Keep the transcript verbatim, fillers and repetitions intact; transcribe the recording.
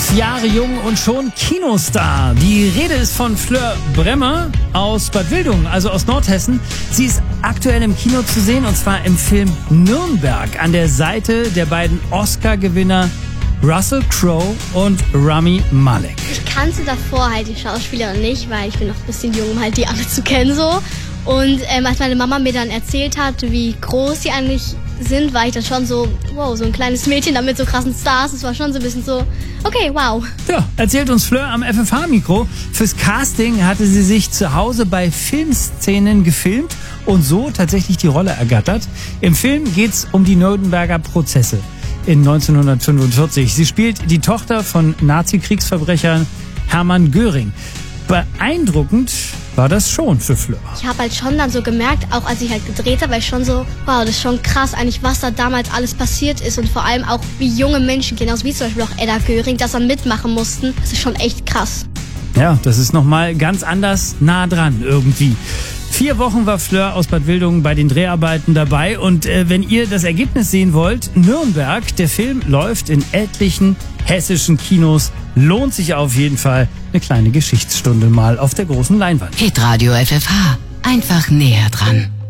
Elf Jahre jung und schon Kinostar. Die Rede ist von Fleur Bremmer aus Bad Wildungen, also aus Nordhessen. Sie ist aktuell im Kino zu sehen, und zwar im Film Nürnberg an der Seite der beiden Oscar-Gewinner Russell Crowe und Rami Malek. Ich kannte davor halt die Schauspielerin nicht, weil ich bin noch ein bisschen jung, um halt die alle zu kennen so. Und ähm, als meine Mama mir dann erzählt hat, wie groß die eigentlich sind, war ich dann schon so, wow, so ein kleines Mädchen da mit so krassen Stars. Das war schon so ein bisschen so, okay, wow. Ja, erzählt uns Fleur am F F H-Mikro. Fürs Casting hatte sie sich zu Hause bei Filmszenen gefilmt und so tatsächlich die Rolle ergattert. Im Film geht's um die Nürnberger Prozesse in neunzehnhundertfünfundvierzig. Sie spielt die Tochter von Nazi-Kriegsverbrechern Hermann Göring. Beeindruckend war das schon für Fleur. Ich habe halt schon dann so gemerkt, auch als ich halt gedreht habe, war ich schon so, wow, das ist schon krass eigentlich, was da damals alles passiert ist und vor allem auch wie junge Menschen, genauso wie zum Beispiel auch Edda Göring, das dann mitmachen mussten. Das ist schon echt krass. Ja, das ist nochmal ganz anders nah dran irgendwie. Vier Wochen war Fleur aus Bad Wildungen bei den Dreharbeiten dabei und äh, wenn ihr das Ergebnis sehen wollt, Nürnberg, der Film läuft in etlichen hessischen Kinos, lohnt sich auf jeden Fall eine kleine Geschichtsstunde mal auf der großen Leinwand. Hitradio F F H, einfach näher dran.